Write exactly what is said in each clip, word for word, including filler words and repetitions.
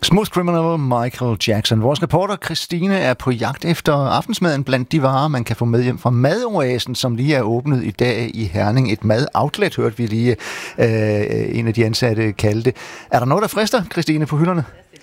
Smooth Criminal, Michael Jackson. Vores reporter Christine er på jagt efter aftensmaden blandt de varer, man kan få med hjem fra Madoasen, som lige er åbnet i dag i Herning. Et madoutlet, hørte vi lige øh, en af de ansatte kalde det. Er der noget, der frister, Christine, på hylderne?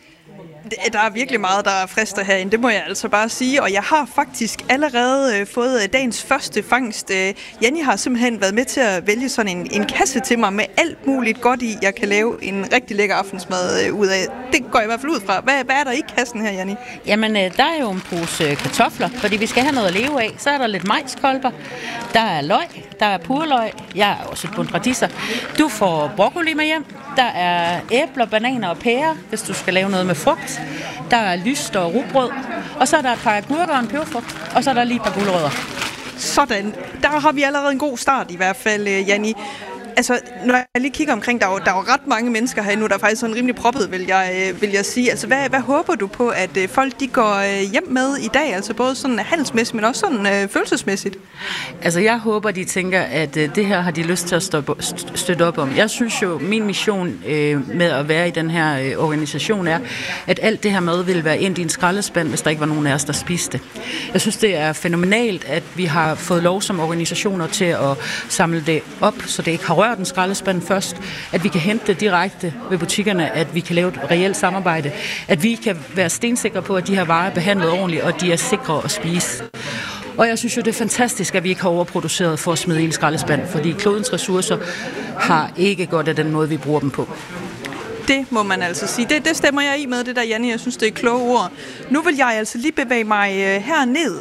Der er virkelig meget, der frister herinde, det må jeg altså bare sige, og jeg har faktisk allerede øh, fået dagens første fangst. Øh, Janni har simpelthen været med til at vælge sådan en, en kasse til mig med alt muligt godt i, jeg kan lave en rigtig lækker aftensmad øh, ud af. Det går jeg i hvert fald ud fra. Hvad, hvad er der i kassen her, Janni? Jamen, øh, der er jo en pose øh, kartofler, fordi vi skal have noget at leve af. Så er der lidt majskolber, der er løg, der er purløg, jeg er også et bund radiser. Du får broccoli med hjem, der er æbler, bananer og pærer, hvis du skal lave noget med frugt. Der er lyst og rugbrød, og så er der et par agurker og en peberfrugt, og så er der lige et par gulerødder. Sådan. Der har vi allerede en god start i hvert fald, Janni. Altså, når jeg lige kigger omkring, der er jo, der er jo ret mange mennesker herinde, der er faktisk sådan rimelig proppet, vil jeg, vil jeg sige. Altså, hvad, hvad håber du på, at folk de går hjem med i dag? Altså både sådan handelsmæssigt, men også sådan øh, følelsesmæssigt. Altså, jeg håber, de tænker, at øh, det her har de lyst til at stå, støtte op om. Jeg synes jo, min mission øh, med at være i den her øh, organisation er, at alt det her mad ville være ind i en skraldespand, hvis der ikke var nogen af os, der spiste. Jeg synes, det er fænomenalt, at vi har fået lov som organisationer til at samle det op, så det ikke har den skraldespand først, at vi kan hente det direkte ved butikkerne, at vi kan lave et reelt samarbejde, at vi kan være stensikre på, at de her varer er behandlet ordentligt, og de er sikre at spise. Og jeg synes jo, det er fantastisk, at vi ikke har overproduceret for at smide i en skraldespand, fordi klodens ressourcer har ikke godt af den måde, vi bruger dem på. Det må man altså sige. Det, det stemmer jeg i med, det der, Janni. Jeg synes, det er kloge ord. Nu vil jeg altså lige bevæge mig herned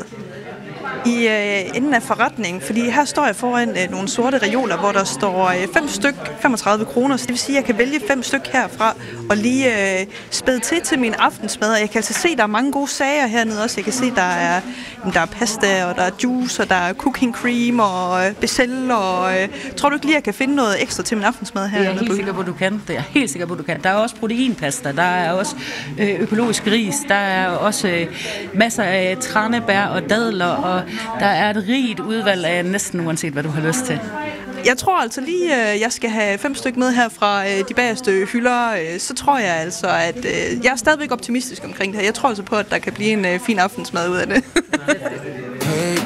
i øh, enden af forretningen, fordi her står jeg foran øh, nogle sorte reoler, hvor der står øh, fem styk, femogtredive kroner, så det vil sige, at jeg kan vælge fem styk herfra og lige øh, spæde til til min aftensmad. Jeg kan altså se, at der er mange gode sager hernede også. Jeg kan se, at der er, jamen, der er pasta, og der er juice, og der er cooking cream, og øh, becel, og øh, tror du ikke lige, at jeg kan finde noget ekstra til min aftensmad her? Det er jeg helt sikker på, du kan. Det er helt sikker på, du kan. Der er også proteinpasta, der er også øh, økologisk ris, der er også øh, masser af tranebær og dadler, og der er et rigt udvalg af næsten uanset, hvad du har lyst til. Jeg tror altså lige, at jeg skal have fem stykker med her fra de bagerste hylder. Så tror jeg altså, at jeg er stadigvæk optimistisk omkring det her. Jeg tror altså på, at der kan blive en fin aftensmad ud af det.